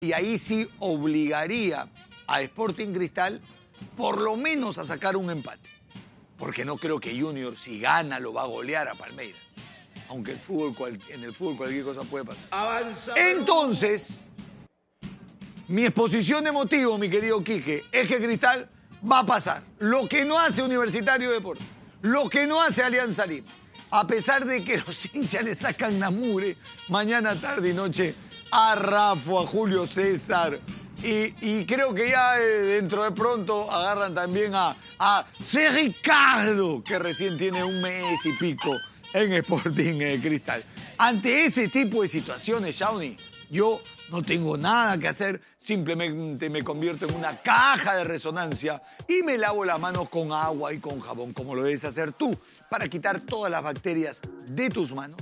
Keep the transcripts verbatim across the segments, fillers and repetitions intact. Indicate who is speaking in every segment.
Speaker 1: Y ahí sí obligaría a Sporting Cristal por lo menos a sacar un empate. Porque no creo que Junior, si gana, lo va a golear a Palmeiras. Aunque el fútbol, en el fútbol cualquier cosa puede pasar. Avanza, entonces, mi exposición de motivo, mi querido Quique, es que Cristal va a pasar. Lo que no hace Universitario de Deportes, lo que no hace Alianza Lima. A pesar de que los hinchas le sacan namure mañana, tarde y noche a Rafa, a Julio César. Y, y creo que ya eh, dentro de pronto agarran también a, a C. Ricardo, que recién tiene un mes y pico en Sporting eh, Cristal. Ante ese tipo de situaciones, Shawnee, yo no tengo nada que hacer, simplemente me convierto en una caja de resonancia y me lavo las manos con agua y con jabón, como lo debes hacer tú, para quitar todas las bacterias de tus manos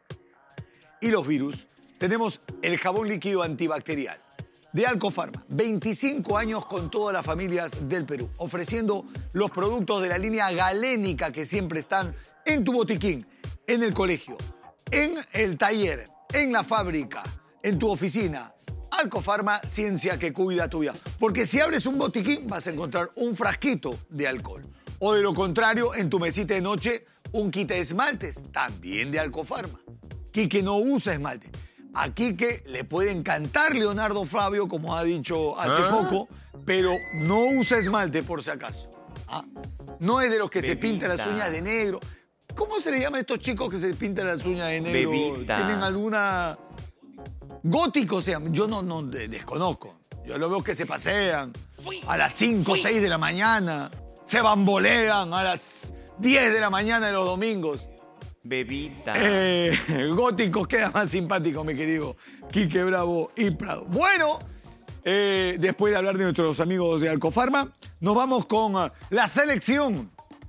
Speaker 1: y los virus. Tenemos el jabón líquido antibacterial de Alcofarma, veinticinco años con todas las familias del Perú, ofreciendo los productos de la línea galénica que siempre están en tu botiquín, en el colegio, en el taller, en la fábrica, en tu oficina. Alcofarma, ciencia que cuida tu vida. Porque si abres un botiquín vas a encontrar un frasquito de alcohol. O de lo contrario, en tu mesita de noche, un kit de esmaltes, también de Alcofarma. Quique no usa esmalte. A Quique le puede encantar Leonardo Fabio, como ha dicho hace ¿Ah? poco, pero no usa esmalte por si acaso. ¿Ah? No es de los que Bebita. se pintan las uñas de negro. ¿Cómo se le llama a estos chicos que se pintan las uñas de negro?
Speaker 2: Bebita.
Speaker 1: ¿Tienen alguna...? Góticos sean, yo no, no desconozco. Yo lo veo que se pasean a las cinco o seis de la mañana, se bambolean a las diez de la mañana de los domingos.
Speaker 2: Bebita.
Speaker 1: Eh, góticos queda más simpático, mi querido Quique Bravo y Prado. Bueno, eh, después de hablar de nuestros amigos de Alcofarma, nos vamos con uh, la selección.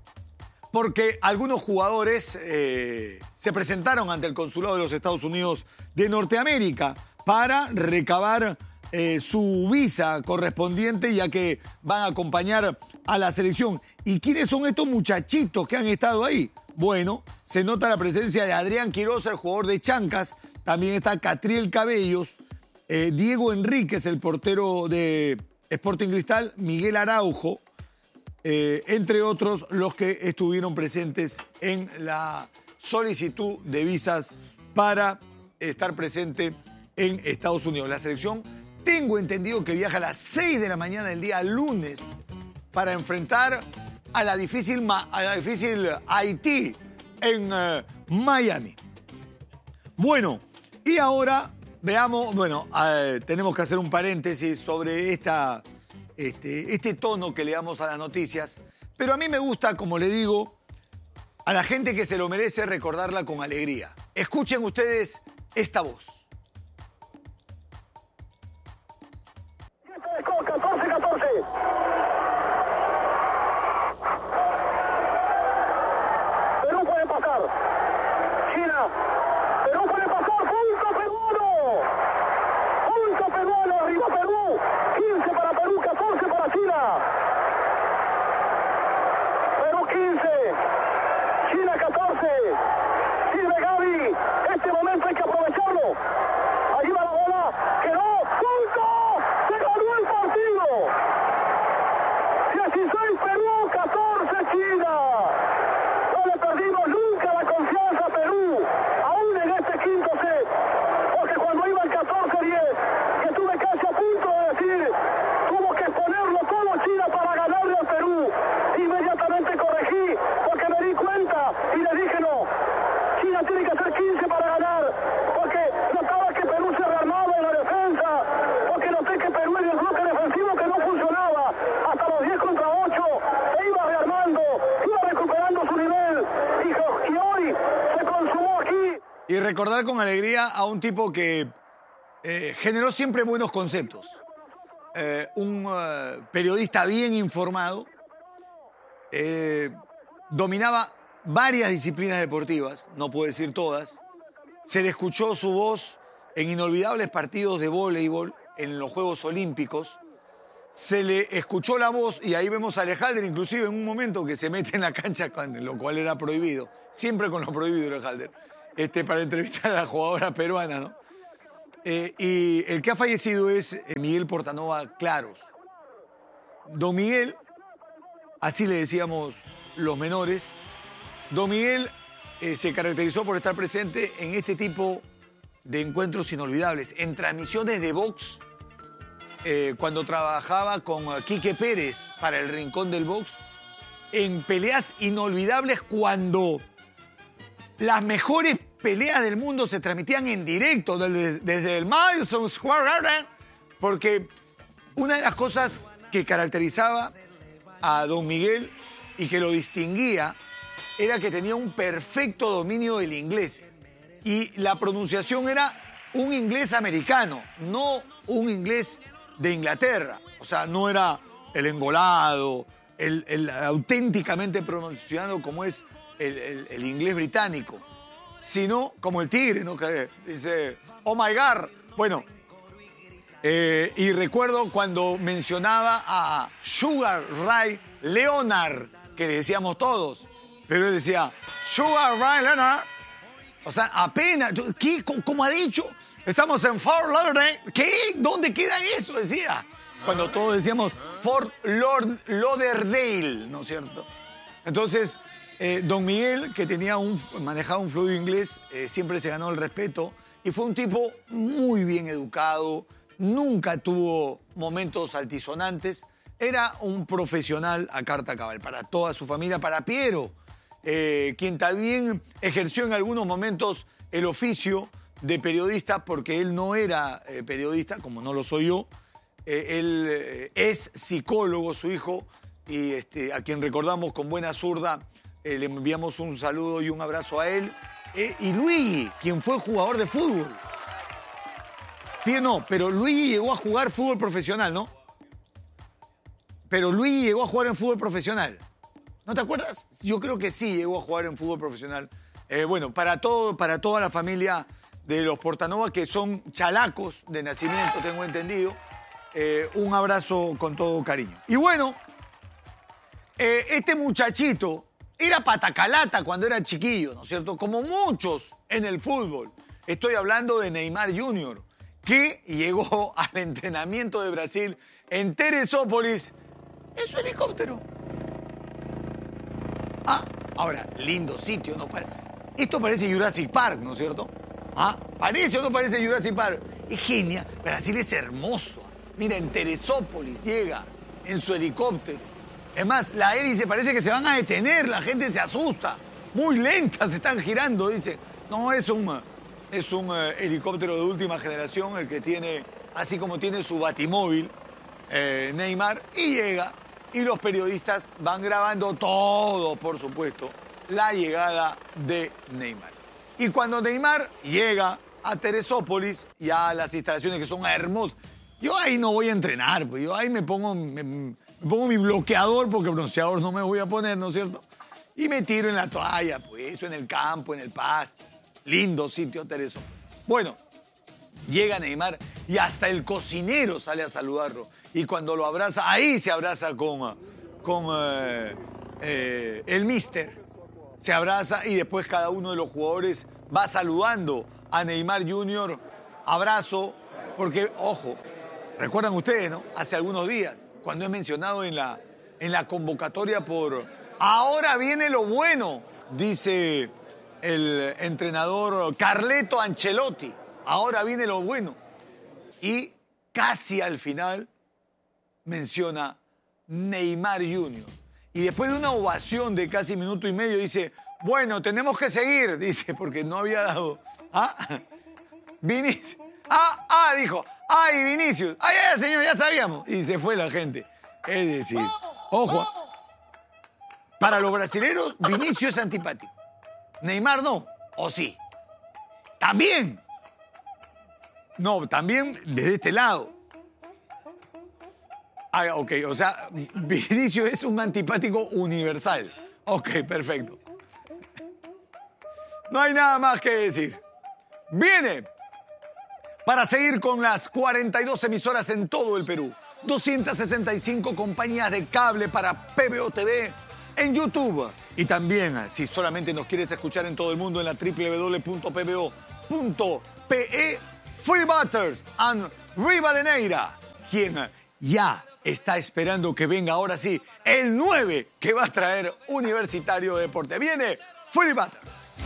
Speaker 1: Porque algunos jugadores eh, se presentaron ante el Consulado de los Estados Unidos de Norteamérica para recabar eh, su visa correspondiente, ya que van a acompañar a la selección. ¿Y quiénes son estos muchachitos que han estado ahí? Bueno, se nota la presencia de Adrián Quiroz, el jugador de Chancas. También está Catriel Cabellos, eh, Diego Enríquez, el portero de Sporting Cristal, Miguel Araujo, Eh, entre otros los que estuvieron presentes en la solicitud de visas para estar presente en Estados Unidos. La selección, tengo entendido que viaja a las seis de la mañana del día lunes para enfrentar a la difícil, a la difícil Haití en uh, Miami. Bueno, y ahora veamos, bueno, uh, tenemos que hacer un paréntesis sobre esta... Este, este tono que le damos a las noticias, pero a mí me gusta, como le digo, a la gente que se lo merece recordarla con alegría. Escuchen ustedes esta voz.
Speaker 3: catorce catorce. Perú puede pasar. China. Perú puede pasar. Punto peruano. Punto peruano. Arriba Perú. quince para Perú. catorce para China. Perú quince. China catorce. Sirve Gaby. Este momento hay que aprovecharlo. Ahí va la bola. Quedó. Punto. Se ganó el partido. dieciséis Perú. catorce China. No le perdimos nunca la confianza a Perú. Aún en este quinto set. Porque cuando iba el catorce diez, que estuve casi a punto de decir, tuvo que ponerlo todo China para ganarle al Perú. Inmediatamente corregí, porque me di cuenta y le dije no. China tiene que hacer quince para ganar, porque notaba que Perú se rearmaba en la defensa, porque noté que Perú en el bloque defensivo que no funcionaba, hasta los diez contra ocho, se iba rearmando, iba recuperando su nivel, y, y hoy se consumó aquí.
Speaker 1: Y recordar con alegría a un tipo que eh, generó siempre buenos conceptos. Eh, un uh, periodista bien informado, eh, dominaba varias disciplinas deportivas, no puedo decir todas. Se le escuchó su voz en inolvidables partidos de voleibol en los Juegos Olímpicos. Se le escuchó la voz, y ahí vemos a Alejalder, inclusive en un momento que se mete en la cancha, lo cual era prohibido, siempre con lo prohibido Alejalder, este, para entrevistar a la jugadora peruana, ¿no? Eh, y el que ha fallecido es eh, Miguel Portanova Claros. Don Miguel, así le decíamos los menores, Don Miguel eh, se caracterizó por estar presente en este tipo de encuentros inolvidables, en transmisiones de box, eh, cuando trabajaba con uh, Quique Pérez para el Rincón del Box, en peleas inolvidables cuando las mejores peleas del mundo se transmitían en directo desde, desde el Madison Square Garden, porque una de las cosas que caracterizaba a Don Miguel y que lo distinguía era que tenía un perfecto dominio del inglés. Y la pronunciación era un inglés americano, no un inglés de Inglaterra. O sea, no era el engolado, el, el auténticamente pronunciado como es el, el, el inglés británico, sino como el tigre, ¿no? Que dice, oh my God. Bueno, eh, y recuerdo cuando mencionaba a Sugar Ray Leonard, que le decíamos todos, pero él decía, Sugar Ray Leonard. O sea, apenas, ¿qué? ¿Cómo ha dicho? Estamos en Fort Lauderdale. ¿Qué? ¿Dónde queda eso? Decía. Cuando todos decíamos Fort Lord Lauderdale, ¿no es cierto? Entonces, eh, Don Miguel, que tenía un, manejaba un fluido inglés, eh, siempre se ganó el respeto y fue un tipo muy bien educado, nunca tuvo momentos altisonantes, era un profesional a carta cabal para toda su familia, para Piero, Eh, quien también ejerció en algunos momentos el oficio de periodista, porque él no era eh, periodista, como no lo soy yo. Eh, él eh, es psicólogo, su hijo, y este, a quien recordamos con buena zurda, eh, le enviamos un saludo y un abrazo a él. Eh, y Luigi, quien fue jugador de fútbol. Bien, no, pero Luigi llegó a jugar fútbol profesional, ¿no? Pero Luigi llegó a jugar en fútbol profesional. ¿No te acuerdas? Yo creo que sí llegó a jugar en fútbol profesional. Eh, bueno, para, todo, para toda la familia de los Portanova, que son chalacos de nacimiento, tengo entendido, eh, un abrazo con todo cariño. Y bueno, eh, este muchachito era patacalata cuando era chiquillo, ¿no es cierto? Como muchos en el fútbol. Estoy hablando de Neymar junior, que llegó al entrenamiento de Brasil en Teresópolis en su helicóptero. Ah, ahora, lindo sitio, ¿no? Esto parece Jurassic Park, ¿no es cierto? Ah, ¿parece o no parece Jurassic Park? Es genial. Brasil es hermoso. Mira, en Teresópolis llega en su helicóptero. Es más, la hélice parece que se van a detener, la gente se asusta. Muy lentas se están girando, dice. No, es un, es un uh, helicóptero de última generación, el que tiene, así como tiene su batimóvil, eh, Neymar, y llega. Y los periodistas van grabando todo, por supuesto, la llegada de Neymar. Y cuando Neymar llega a Teresópolis, ya a las instalaciones que son hermosas, yo ahí no voy a entrenar, pues yo ahí me pongo, me, me pongo mi bloqueador, porque bronceador no me voy a poner, ¿no es cierto? Y me tiro en la toalla, pues eso, en el campo, en el pasto. Lindo sitio, Teresópolis. Bueno, llega Neymar y hasta el cocinero sale a saludarlo. Y cuando lo abraza, ahí se abraza con, con eh, eh, el míster. Se abraza y después cada uno de los jugadores va saludando a Neymar junior Abrazo, porque, ojo, recuerdan ustedes, ¿no? Hace algunos días, cuando he mencionado en la, en la convocatoria por... Ahora viene lo bueno, dice el entrenador Carleto Ancelotti. Ahora viene lo bueno. Y casi al final menciona Neymar junior Y después de una ovación de casi minuto y medio dice, bueno, tenemos que seguir, dice, porque no había dado. ¿Ah? Vinicius. Ah, ah, dijo. Ay, Vinicius. Ay, ay, señor, ya sabíamos. Y se fue la gente. Es decir, ojo, para los brasileños, Vinicius es antipático. Neymar no. ¿O sí? También. No, también desde este lado. Ah, ok, o sea, Vinicius es un antipático universal. Ok, perfecto. No hay nada más que decir. Viene para seguir con las cuarenta y dos emisoras en todo el Perú. doscientas sesenta y cinco compañías de cable para P B O T V en YouTube. Y también, si solamente nos quieres escuchar en todo el mundo, en la doble u doble u doble u punto p b o punto p e. Free Butters and Rivadeneira, quien ya está esperando que venga ahora sí el nueve que va a traer Universitario de Deporte. Viene Free Butters.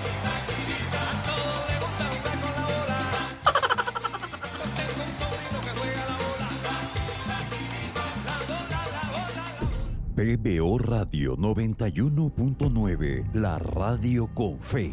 Speaker 2: P B O Radio noventa y uno punto nueve, la radio con fe.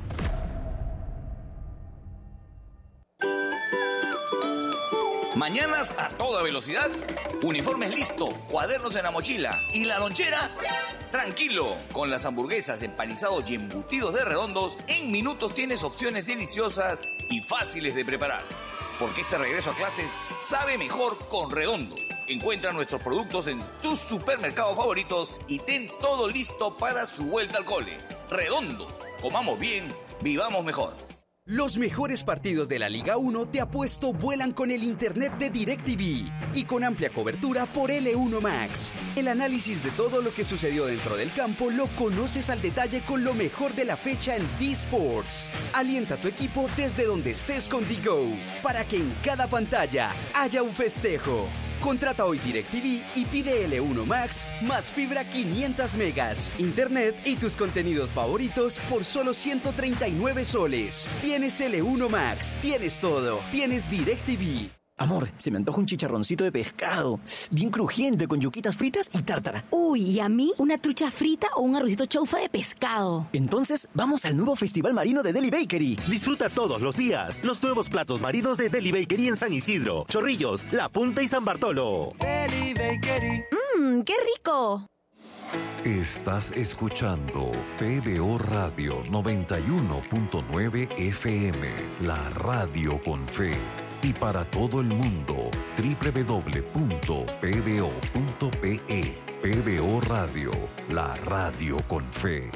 Speaker 4: Mañanas a toda velocidad, uniformes listos, cuadernos en la mochila y la lonchera. Tranquilo, con las hamburguesas, empanizados y embutidos de Redondos, en minutos tienes opciones deliciosas y fáciles de preparar. Porque este regreso a clases sabe mejor con Redondos. Encuentra nuestros productos en tus supermercados favoritos y ten todo listo para su vuelta al cole. Redondos, comamos bien, vivamos mejor.
Speaker 5: Los mejores partidos de la Liga uno te apuesto vuelan con el internet de DirecTV y con amplia cobertura por L uno Max. El análisis de todo lo que sucedió dentro del campo lo conoces al detalle con lo mejor de la fecha en D-Sports. Alienta a tu equipo desde donde estés con DiGo para que en cada pantalla haya un festejo. Contrata hoy DirecTV y pide L uno Max más fibra quinientos megas, internet y tus contenidos favoritos por solo ciento treinta y nueve soles. Tienes L uno Max, tienes todo, tienes DirecTV.
Speaker 6: Amor, se me antoja un chicharroncito de pescado, bien crujiente con yuquitas fritas y tártara.
Speaker 7: Uy, ¿y a mí? ¿Una trucha frita o un arrocito chaufa de pescado?
Speaker 6: Entonces, vamos al nuevo Festival Marino de Deli Bakery.
Speaker 8: Disfruta todos los días los nuevos platos marinos de Deli Bakery en San Isidro, Chorrillos, La Punta y San Bartolo.
Speaker 6: Deli Bakery.
Speaker 7: ¡Mmm, qué rico!
Speaker 2: Estás escuchando P B O Radio noventa y uno punto nueve F M, la radio con fe. Y para todo el mundo, doble u doble u doble u punto p b o punto p e. P B O Radio, la radio con fe.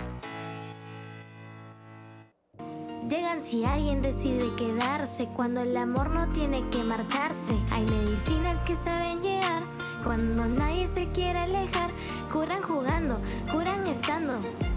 Speaker 9: Llegan si alguien decide quedarse, cuando el amor no tiene que marcharse. Hay medicinas que saben llegar, cuando nadie se quiere alejar. Curan jugando, curan estando.